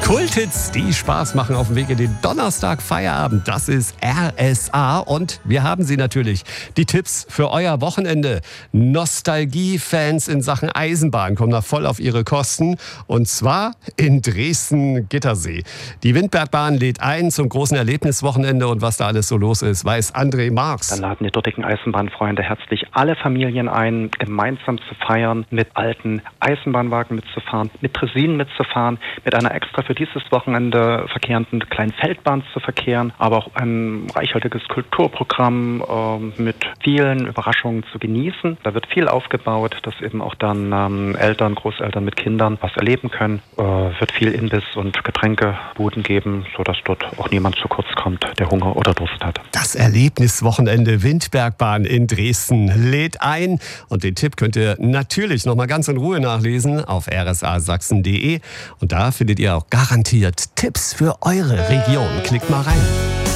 Kulthits, die Spaß machen auf dem Weg in den Donnerstag-Feierabend. Das ist RSA und wir haben sie natürlich. Die Tipps für euer Wochenende. Nostalgie-Fans in Sachen Eisenbahn kommen da voll auf ihre Kosten. Und zwar in Dresden-Gittersee. Die Windbergbahn lädt ein zum großen Erlebniswochenende und was da alles so los ist, weiß André Marx. Dann laden die dortigen Eisenbahnfreunde herzlich alle Familien ein, gemeinsam zu feiern, mit alten Eisenbahnwagen mitzufahren, mit Draisinen mitzufahren, mit einer extra für dieses Wochenende verkehrenden kleinen Feldbahn zu verkehren, aber auch ein reichhaltiges Kulturprogramm mit vielen Überraschungen zu genießen. Da wird viel aufgebaut, dass eben auch dann Eltern, Großeltern mit Kindern was erleben können. Wird viel Imbiss- und Getränkebuden geben, sodass dort auch niemand zu kurz kommt, der Hunger oder Durst hat. Das Erlebniswochenende Windbergbahn in Dresden lädt ein. Und den Tipp könnt ihr natürlich nochmal ganz in Ruhe nachlesen auf rsasachsen.de. Und da findet ihr auch garantiert Tipps für eure Region. Klickt mal rein.